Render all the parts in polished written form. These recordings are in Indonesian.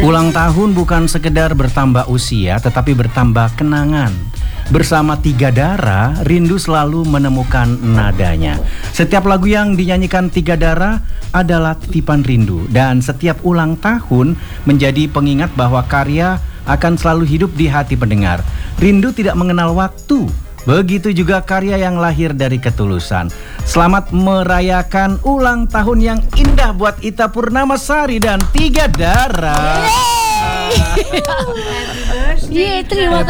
Ulang tahun bukan sekedar bertambah usia, tetapi bertambah kenangan. Bersama Tiga Dara, rindu selalu menemukan nadanya. Setiap lagu yang dinyanyikan Tiga Dara adalah titipan rindu, dan setiap ulang tahun menjadi pengingat bahwa karya akan selalu hidup di hati pendengar. Rindu tidak mengenal waktu. Begitu juga karya yang lahir dari ketulusan. Selamat merayakan ulang tahun yang indah buat Ita Purnamasari dan Tiga Dara. Terima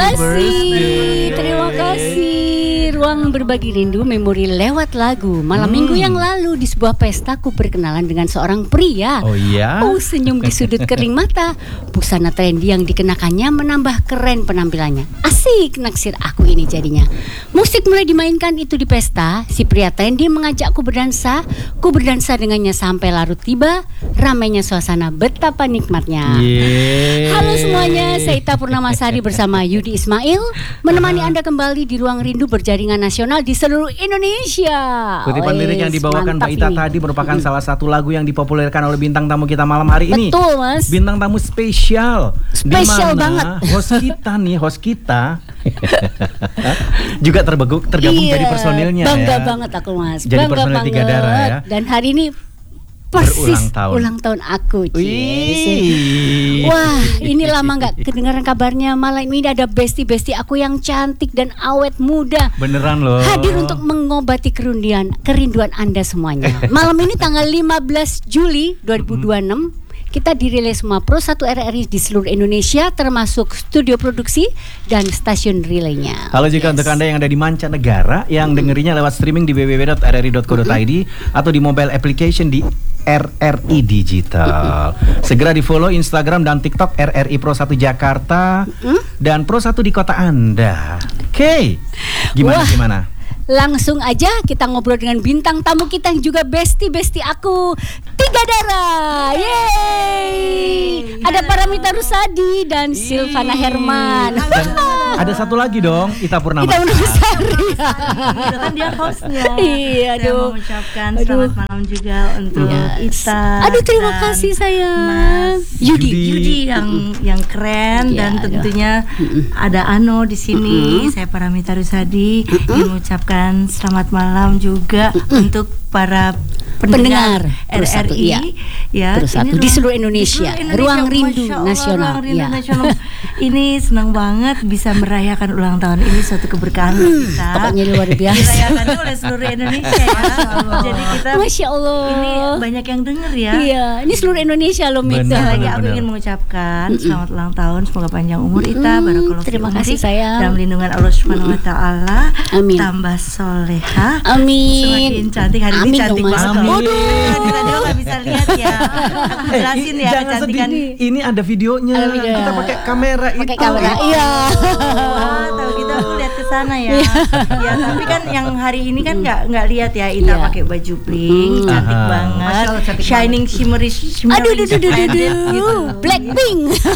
kasih. Ruang berbagi rindu memori lewat lagu. Malam minggu yang lalu di sebuah pesta aku berkenalan dengan seorang pria. Oh iya? Senyum di sudut kering mata. Busana trendy yang dikenakannya menambah keren penampilannya. Asik naksir aku ini jadinya. Musik mulai dimainkan itu di pesta. Si pria trendy mengajakku berdansa. Ku berdansa dengannya sampai larut tiba. Ramainya suasana, betapa nikmatnya. Halo semuanya, saya Ita Purnamasari bersama Yudi Ismail menemani Anda kembali di Ruang Rindu berjaringan nasional di seluruh Indonesia. Kutipan lirik yang dibawakan Mbak Ita tadi merupakan salah satu lagu yang dipopulerkan oleh bintang tamu kita malam hari ini. Betul, Mas. Bintang tamu spesial. Spesial banget. Host kita juga tergabung jadi personilnya. Bangga banget aku, Mas. Jadi Bangga personil Tiga Dara ya. Dan hari ini persis ulang tahun aku. Wah, ini lama gak kedengaran kabarnya. Malam ini ada bestie-bestie aku yang cantik dan awet muda. Beneran loh. Hadir untuk mengobati kerinduan Anda semuanya. Malam ini tanggal 15 Juli 2026 kita dirilis semua Pro 1 RRI di seluruh Indonesia, termasuk studio produksi dan stasiun relaynya. Halo juga untuk Anda yang ada di mancanegara yang dengerinya lewat streaming di www.rri.co.id atau di mobile application di RRI Digital. Segera di follow Instagram dan TikTok RRI Pro 1 Jakarta dan Pro 1 di kota Anda. Oke. Gimana? Langsung aja kita ngobrol dengan bintang tamu kita yang juga bestie aku, Tiga Dara. Yeay. Ada Paramita Rusady dan Silvana Herman. Ada satu lagi dong, Ita Purnamasari. Kan dia hostnya. Iya, saya mau mengucapkan selamat malam juga untuk Ita. Terima kasih sayang. Yudi yang keren dan tentunya ada Ano di sini. Saya Paramita Rusady yang mengucapkan selamat malam juga untuk para pendengar RRI ini di seluruh Indonesia. Ruang Rindu Nasional. Ruang Rindu Nasional. Ini senang banget bisa merayakan ulang tahun ini, suatu keberkahan kita. Pokoknya luar biasa. Dirayakan oleh seluruh Indonesia ya. Jadi kita Masya Allah. Ini banyak yang denger ya. Iya, ini seluruh Indonesia loh Mita. Lagi aku ingin mengucapkan selamat ulang tahun, semoga panjang umur Ita, barakallahu terima kasih sayang. Dalam lindungan Allah Subhanahu wa taala. Amin. Tambah soleha. Amin. Semakin cantik, hari ini cantik banget. Aduh, nggak bisa lihat ya. Aku jelasin ya kecantikan. Ini ada videonya. Kita pakai kamera itu. Iya. Tahu kita aku lihat ke sana ya. Ya, tapi kan yang hari ini kan nggak lihat ya. Ita pakai baju pink, cantik banget. Shining shimmery. Aduh. Blackpink.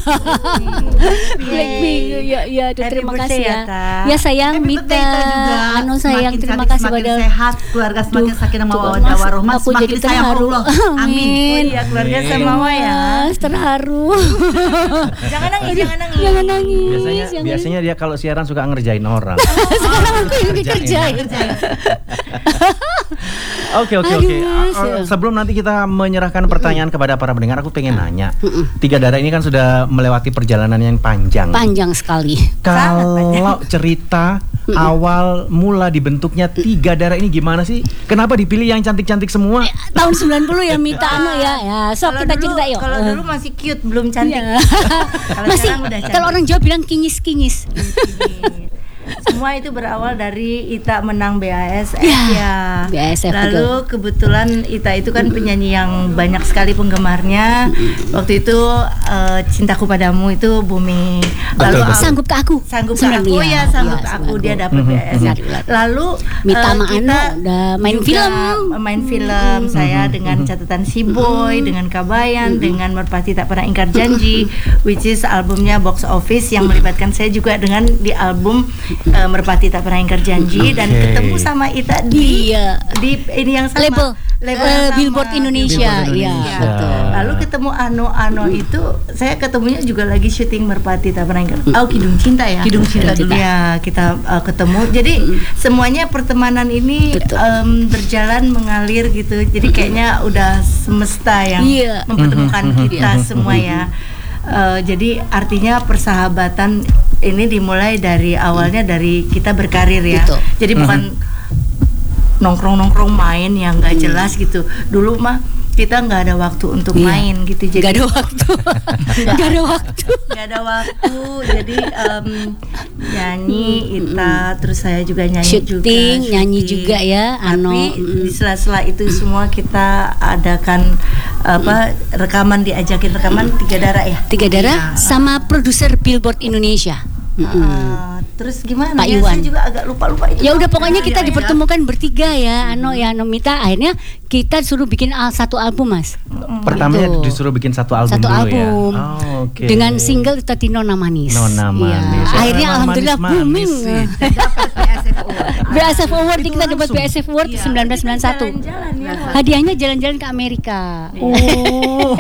Ya, terima kasih ya. Ya sayang Mita. Anu sayang, terima kasih pada sehat, keluarga semakin sakinah mawaddah warahmah. Aku jadi terharu. Amin. Iya, keluarga sama ya. Terharu. Jangan nangis. Biasanya dia kalau siaran suka ngerjain orang. Sekarang aku yang dikerjain. Oke. Sebelum nanti kita menyerahkan pertanyaan kepada para pendengar, aku pengen nanya. Tiga Dara ini kan sudah melewati perjalanan yang panjang. Panjang sekali. Kalau cerita awal mula dibentuknya Tiga Dara ini gimana sih? Kenapa dipilih yang cantik-cantik semua? Tahun 90 ya Mita ya. Sok kita cerita yuk. Kalau dulu masih cute, belum cantik. Masih kalau orang Jawa bilang kinyis. Semua itu berawal dari Ita menang BASF BASF. Lalu kebetulan Ita itu kan penyanyi yang banyak sekali penggemarnya. Waktu itu Cintaku Padamu itu booming. Lalu Sanggup Tak Aku. Sanggup Tak Aku dia dapat BASF. Lalu Mita sama Ano udah main film. Saya dengan catatan Si Boy, dengan Kabayan, dengan Merpati Tak Pernah Ingkar Janji, which is albumnya box office yang melibatkan saya juga dengan di album Merpati Tak Pernah Ingkar Janji dan ketemu sama Ita di ini yang sama label yang sama. Billboard Indonesia. Billboard Iya, Indonesia. betul. Lalu ketemu Ano itu saya ketemunya juga lagi syuting Merpati Tak Pernah Ingkar. Kidung Cinta ya. Kidung Cinta dulu. Ya, kita ketemu. Jadi semuanya pertemanan ini berjalan mengalir gitu. Jadi kayaknya udah semesta yang mempertemukan kita semua ya. Jadi artinya persahabatan ini dimulai dari awalnya dari kita berkarir ya. Betul. Jadi bukan nongkrong main yang nggak jelas gitu. Dulu mah kita nggak ada waktu untuk main gitu. Jadi nggak ada waktu. nggak ada waktu. Jadi nyanyi Ita, terus saya juga nyanyi Syuting, nyanyi juga ya. Tapi di sela-sela itu semua kita adakan rekaman, diajakin rekaman Tiga Darah ya. Tiga Darah sama produser Billboard Indonesia. Terus gimana? Pak Ya, Iwan. saya juga agak lupa itu. Ya udah pokoknya kita dipertemukan bertiga ya, Mita. Akhirnya kita suruh bikin satu album, Mas. Pertamanya disuruh bikin satu album Satu dulu album. ya. Oh, oke. Dengan single Tati Nona Manis. Nona Manis. Iya. Akhirnya Emang alhamdulillah manis-manis booming. sih. Dapat PSF Award. BASF Award, Itu kita dapat langsung. BASF Award 1991. Jalan-jalan ya. Hadiahnya jalan-jalan ke Amerika. Oh.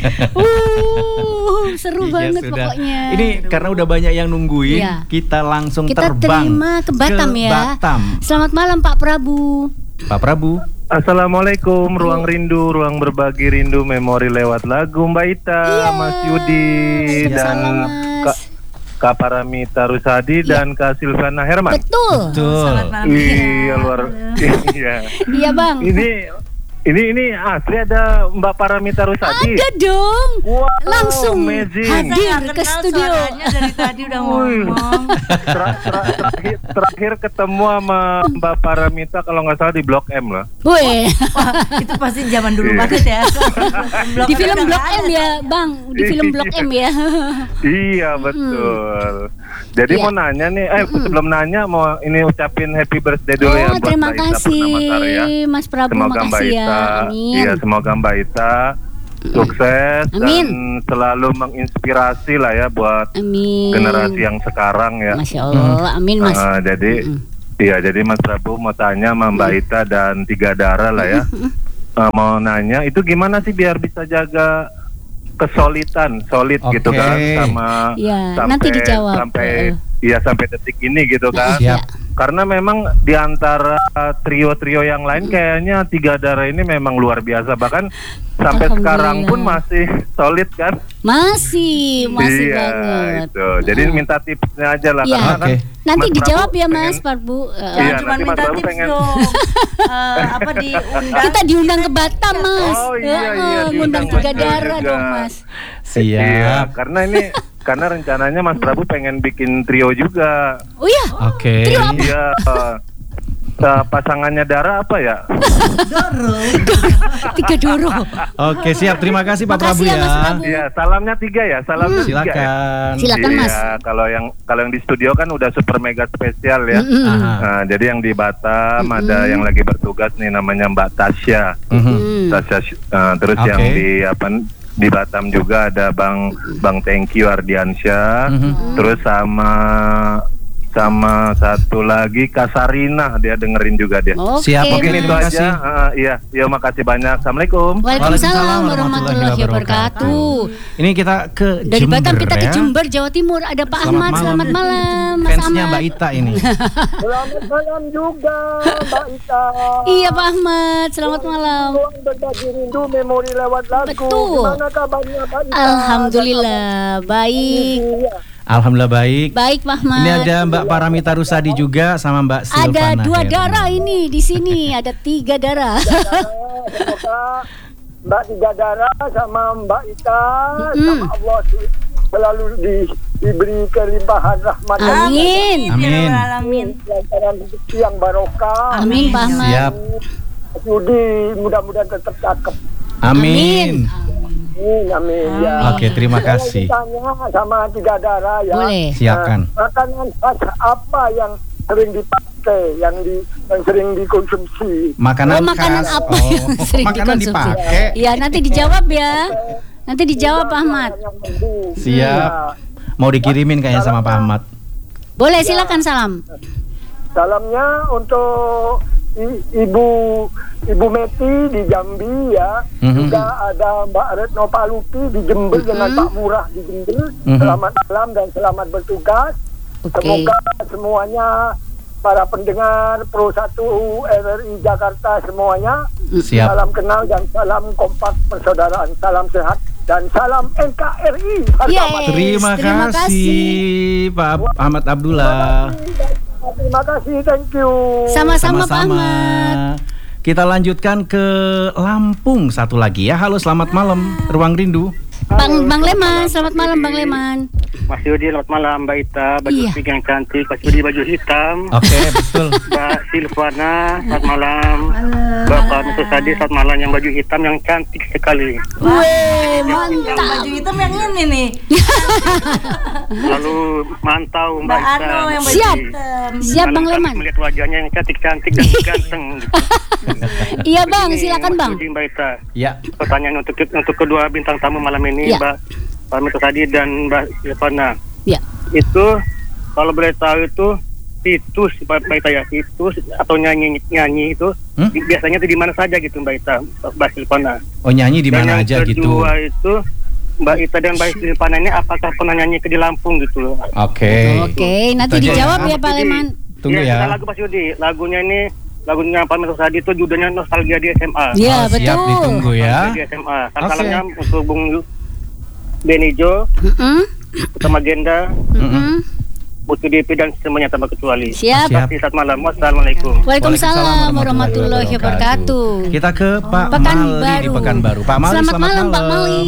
Seru Iya, banget sudah. pokoknya. Ini karena udah banyak yang nungguin, Iya. kita langsung Kita terbang terima ke Batam ya. Batam. Selamat malam Pak Prabu. Pak Prabu. Assalamualaikum, ruang rindu, ruang berbagi rindu, memori lewat lagu Mbak Ita, Mas Yudi, dan Mas. Kak Paramita Rusadi dan Kak Silvana Herman. Betul. Selamat malam. Iya, luar iya. Iya Bang. Ini asli ada Mbak Paramita Rusadi. Ada dong. Wow, Langsung amazing. hadir Saya ke kenal studio. suaranya dari tadi udah ngomong. Terakhir ketemu sama Mbak Paramita kalau nggak salah di Blok M lah. Woi. Wah, itu pasti zaman dulu Iya. banget ya. Di film Blok M ya, Bang. Di film Blok M ya. Iya betul. Jadi Iya. mau nanya nih, sebelum nanya mau ini ucapin happy birthday dulu ya Oh, buat terima Mbak Ita kasih Purnamasari ya. Mas Prabu, Semoga Mbak makasih ya. Ita, Amin. iya semoga Mbak Ita sukses Amin. dan selalu menginspirasi lah ya buat Amin. generasi yang sekarang ya. Masya Allah, amin Mas. Jadi iya jadi Mas Prabu mau tanya sama Mbak Ita dan Tiga Darah lah ya. Mau nanya itu gimana sih biar bisa jaga kesulitan solid gitu Oke. kan sama Ya, nanti dijawab. sampai detik ini gitu kan. Siap. Karena memang di antara trio-trio yang lain kayaknya Tiga Darah ini memang luar biasa, bahkan sampai sekarang pun masih solid kan. Masih Iya, banget. itu. Jadi minta tipsnya aja lah Iya. karena kan Oke. Nanti Mas dijawab Prabu ya Mas pengen- Prabu. Iya, Cuma nanti Mas minta Prabu tips pengen- dong. Diundang. Kita diundang ke Batam Mas. Oh, iya, diundang Ngundang Mas Tiga Prabu Darah juga. dong Mas. Siap. Iya, karena rencananya Mas Prabu pengen bikin trio juga. Oh iya. Oke. Trio apa? Iya. Pasangannya Dara apa ya? Tiga Doro. Oke, siap. Terima kasih Pak Prabu Makasih ya, ya. Mas Prabu. Iya, salamnya 3 ya, salamnya 3 ya. Silakan. Silakan Mas. Iya, kalau yang di studio kan udah super mega spesial ya. Aha. Nah, jadi yang di Batam ada yang lagi bertugas nih namanya Mbak Tasya. Tasya terus Oke. yang di Batam juga ada Bang Thank You Ardiansyah. Terus sama satu lagi Kasarina, dia dengerin juga dia. Oke. Siap, oke, Mungkin itu terima aja. kasih. Iya, makasih banyak. Assalamualaikum. Waalaikumsalam warahmatullahi wabarakatuh. Ini kita ke Dari Jember Batam kita ke ya. Jember, Jawa Timur. Ada Pak Selamat Ahmad. malam. Selamat malam, Mas Fansnya Ahmad. Mbak Ita ini. Selamat malam juga Mbak Ita. Iya Pak Ahmad, selamat malam. Ruang berbagi rindu memori lewat lagu. Betul. Gimana kabarnya Mbak Ita? Alhamdulillah, baik. Iya. Alhamdulillah baik. Baik Pak Ahmad. Ini ada Mbak Paramita Rusadi juga sama Mbak Silvana. Ada dua Herman. darah ini di sini, ada 3 darah. Semoga Mbak Tiga Darah sama Mbak Ita sama Allah selalu diberi kelimpahan rahmat dan Amin. Amin. Alamin. lancaran rezeki yang barokah. Amin Pak Ahmad. Siap. Yudi mudah-mudahan tetap cakep. Amin. Amin. Ya. Oke, terima kasih. Saya tanya sama Tiga Darah ya. Boleh. Silakan. Makanan khas apa yang sering dipakai, yang sering dikonsumsi? Makanan, makanan khas. apa yang sering makanan dikonsumsi? dipakai. Iya, nanti dijawab ya. Nanti dijawab Pak Ahmad. Siap. Mau dikirimin kayaknya sama Pak Ahmad. Boleh, silakan salam. Salamnya untuk Ibu Meti di Jambi ya. Juga ada Mbak Retno Palupi di Jember dengan Pak Murah di Jember. Selamat malam dan selamat bertugas. Semoga semuanya para pendengar Pro 1 RRI Jakarta semuanya Siap. salam kenal dan salam kompak persaudaraan, salam sehat dan salam NKRI. Yes, Terima kasih Pak Ahmad Abdullah. Terima kasih, thank you. Sama-sama Pak Ahmad. Kita lanjutkan ke Lampung satu lagi ya. Halo, selamat malam Ruang Rindu. Bang Leman, selamat malam Bang Leman. Mas Yudi, selamat malam. Mbak Ita, baju Iya. pink yang cantik. Mas Yudi, baju hitam. Oke, betul. Mbak Silvana, selamat malam. Bapak Nusur Sadi, selamat malam. Yang baju hitam yang cantik sekali. Weh, Yang mantap. baju hitam yang ini nih. Lalu mantau Mbak Mbak Ita. Ano yang baju Siap. hitam. Siap Bang Kali-kali Leman. melihat wajahnya yang cantik-cantik dan ganteng. Gitu. Iya Bang, Ini, silakan Mas Bang. Yudi, Mbak Ita. Ya. Pertanyaan untuk kedua bintang tamu malam ini, Iya. Mbak Nusur Sadi dan Mbak Silvana. Ya. Itu kalau boleh tahu itu situs Mbak Ita ya, situs atau nyanyi itu biasanya itu di mana saja gitu Mbak Ita, Mbak Silvana. Oh, nyanyi di Dan mana yang aja gitu. kedua itu Mbak Ita dan Mbak Silvana ini apakah pernah nyanyi di Lampung gitu? Oke. Oke, nanti Itu aja dijawab ya. ya Pak Leman. Tunggu Iya, ya. kita lagu Mas Yudi. Lagunya Pak Nusur Sadi itu judulnya Nostalgia di SMA. Iya, Oh, siap, betul. ditunggu ya. Nostalgia di SMA. Oke. Salamnya untuk Bung Benijo, Utama Genda, Putri DP dan semuanya tanpa kecuali. Siap. Siap. Selamat malam. Wassalamualaikum. Waalaikumsalam warahmatullahi wabarakatuh. Kita ke Pak Mali di Pekanbaru. Pekanbaru. Pak Mali, Selamat malam Pak Mali.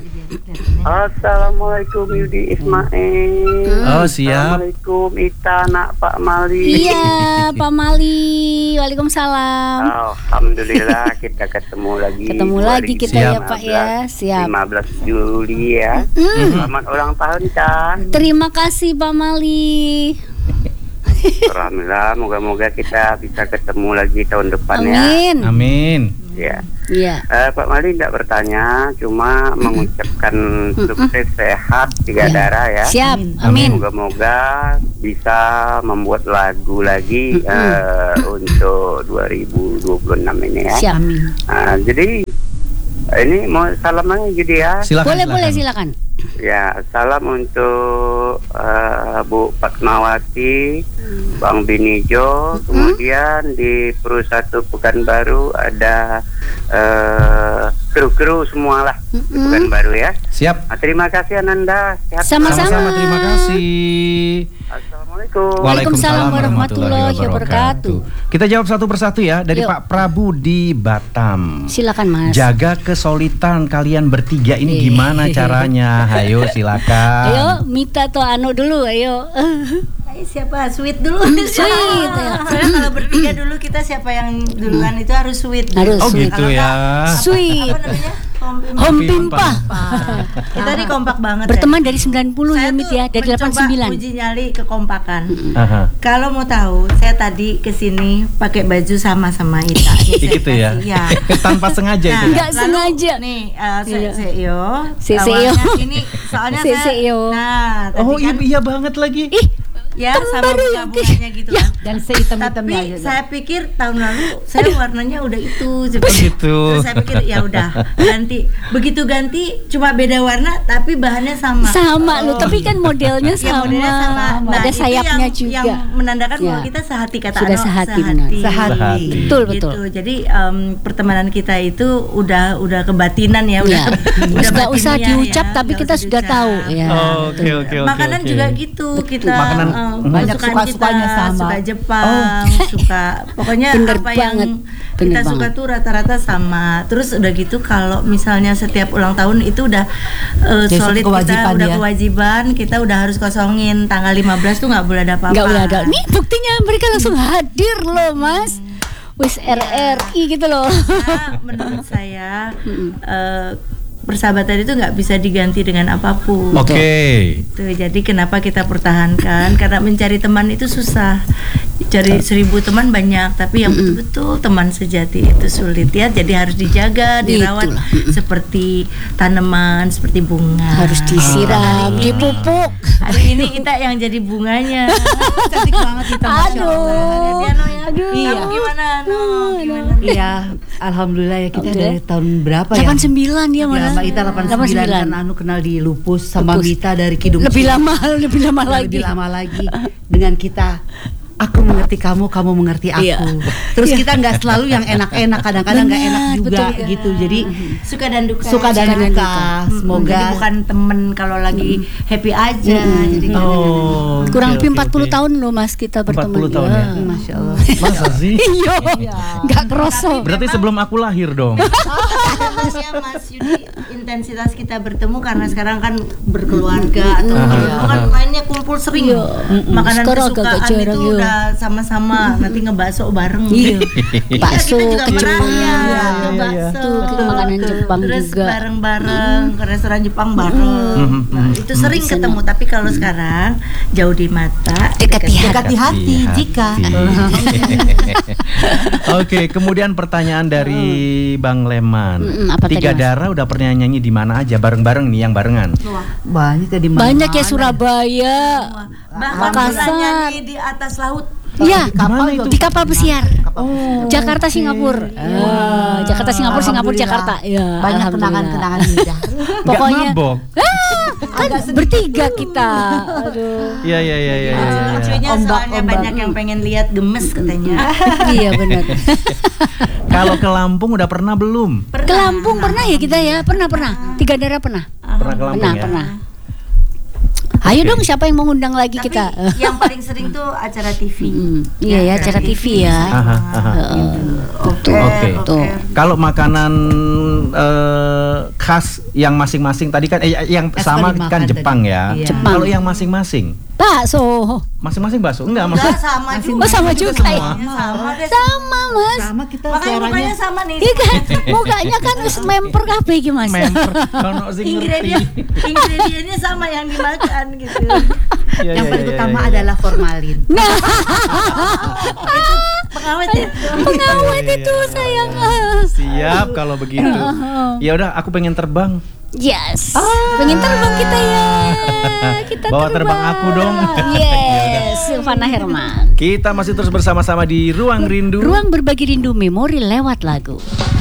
Assalamualaikum Yudi Ismail. Oh, siap. Assalamualaikum Ita anak Pak Mali. Iya Pak Mali. Waalaikumsalam. Alhamdulillah kita ketemu lagi. Ketemu lagi kita ya 2015, Pak ya. Siap. 15 Juli ya. Selamat ulang tahun Tan. Terima kasih Pak Mali. Alhamdulillah, moga-moga kita bisa ketemu lagi tahun depan ya. Amin. Amin. Ya. Iya. Pak Mali tidak bertanya, cuma mengucapkan sukses sehat tiga darah ya. Siap. Amin. Moga-moga bisa membuat lagu lagi untuk 2026 ini ya. Siap. Jadi ini mau salamannya jadi ya. Silakan. Boleh silakan. Ya, salam untuk Bu Fatmawati, Bang Binijo, kemudian di Pro 1 Pekanbaru ada kru-kru semualah di Pekanbaru ya. Siap. Nah, terima kasih Ananda. Sehat Sama-sama. Sama-sama, terima kasih. Assalamualaikum. Waalaikumsalam warahmatullahi wabarakatuh. Kita jawab satu persatu ya. Dari Yuk. Pak Prabu di Batam. Silakan Mas. Jaga kesolidan kalian bertiga ini gimana caranya? Ayo silakan. Ayo Mita atau Ano dulu ayo. Siapa? Sweet dulu. Sweet, ya. Soalnya kalau bertiga dulu kita siapa yang duluan itu harus sweet. Harus Oh sweet. gitu ya. Sweet. Apa namanya? Home Pimpa. Kita nih kompak banget. Berteman dari 90 ya Saya Mit tuh ya, dari mencoba 89. uji nyali kekompakan. Aha. Kalau mau tahu, saya tadi kesini pakai baju sama Ita. Gitu ya. Iya. Tanpa sengaja itu. ya? Enggak sengaja. Nih, Iya. CEO. CEO. Ini soalnya CEO. Nah, tadi Oh kan iya banget lagi. ya sama bunga-bunganya gitu kan. Dan sehitam-hitamnya Tapi juga. saya pikir tahun lalu saya warnanya udah itu seperti Gitu. Terus saya pikir ya udah ganti. Begitu ganti cuma beda warna tapi bahannya sama. Sama loh, tapi kan modelnya Ya, sama. modelnya sama. Nah, Ada itu sayapnya yang, juga. yang menandakan bahwa Ya. kita sehati kata Sudah Ano, sehati, benar. Sehati. Betul betul. Gitu. Jadi pertemanan kita itu udah kebatinan ya, Ya. Nggak usah batiniah diucap ya, tapi nggak kita usah sudah diucap. tahu ya. Oke. Makanan juga gitu, kita Makanan, banyak kesukaan suka-sukanya kita, sama. suka Jepang, suka pokoknya Bener apa banget, yang bener kita suka banget. tuh rata-rata sama. Terus udah gitu kalau misalnya setiap ulang tahun itu udah Jadi solid, kita kewajiban udah ya. kewajiban, kita udah harus kosongin tanggal 15 tuh nggak boleh ada apa-apa. Enggak boleh ada. Nih buktinya mereka langsung hadir loh Mas. Wis RRI gitu loh. Karena menurut saya persahabatan itu nggak bisa diganti dengan apapun. Oke. Tuh, jadi kenapa kita pertahankan? Karena mencari teman itu susah. cari 1000 teman banyak, tapi yang betul-betul teman sejati itu sulit ya. Jadi harus dijaga, dirawat seperti tanaman, seperti bunga. Harus disiram, dipupuk. Hari ini kita yang jadi bunganya. Cantik banget kita, Masya Allah. Aduh. Iya. Kamu gimana, No? Gimana? Iya, alhamdulillah ya kita dari tahun berapa ya? 89 dia mana? Ya, Mbak Ita 89 kan Anu kenal di Lupus sama Mita dari Kidung Lebih Cina. lebih lama lagi. Lebih lama lagi dengan kita. Aku mengerti kamu, kamu mengerti aku. Iya. Terus kita nggak selalu yang enak-enak, kadang-kadang nggak enak juga betul. gitu. Jadi Suka dan duka. suka dan duka. Semoga Jadi bukan temen kalau lagi happy aja. Jadi Oh, Kurang oke, lebih oke, 40 oke. tahun loh Mas kita berteman. 40 tahun ya? Masya Allah. Masa sih? Iya. Enggak kerasa. Berarti sebelum aku lahir dong. ya Mas Yudi, intensitas kita bertemu karena sekarang kan berkeluarga atau kalau dulu kan mainnya kumpul sering. Makanan Sekarang agak kesukaan jarang, itu iya. udah sama-sama nanti ngebakso bareng. Iya. Bakso, Kita juga pernah kecil. ya, Iya, ke bakso. Tuh, makanan Jepang Terus juga. bareng-bareng ke restoran Jepang bareng. Nah, itu sering ketemu, tapi kalau sekarang jauh di mata, Dekat di hati. Dekat di hati jika. Oke, kemudian pertanyaan dari Bang Leman. apa tadi, Tiga Mas? Darah udah pernah nyanyi di mana aja bareng-bareng nih yang barengan? Banyak ya di mana? Banyak ya Surabaya. bahkan Makassar. pernah nyanyi di atas laut. Iya, Gimana itu? di kapal pesiar. Oh, Jakarta Singapura. Jakarta Singapura, Singapura Jakarta. Ya, Banyak alhamdulillah. kenangan-kenangan indah. Pokoknya Nggak mabok. kan bertiga kita. Aduh. Iya. Lucunya soalnya banyak yang pengen lihat gemes katanya. Iya benar. Kalau ke Lampung udah pernah belum? Ke Lampung pernah ya kita ya? Pernah. Tiga Darah pernah. Pernah ke Lampung ya? Pernah. Ayo dong, siapa yang mau ngundang lagi Tapi kita? yang paling sering tuh acara TV. Iya ya, acara TV ya. Aha. Oke. Tuh. Kalau makanan khas yang masing-masing tadi kan yang sama tadi kan makan Jepang tadi. ya. Iya. Jepang. Kalau yang masing-masing, Bakso. masing-masing bakso? Enggak, Enggak maksudnya sama juga. Oh sama juga ya. Sama deh. Sama Mas. Sama kita Makanya mukanya suaranya. sama nih. Iya kan, mukanya kan wis memper kabeh iki Mas. member. Kalau sing ngerti. Ingrediennya sama yang dimakan gitu. Iya, Yang iya, paling iya, utama iya. adalah formalin. Pengawet ya. Pengawet itu sayang. Siap kalau begitu. Ya udah, aku pengen terbang. Yes. Pengen terbang kita ya. Kita Bawa terbang aku dong. Yes, Silvana Herman. Kita masih terus bersama-sama di Ruang Rindu. Ruang berbagi rindu memori lewat lagu.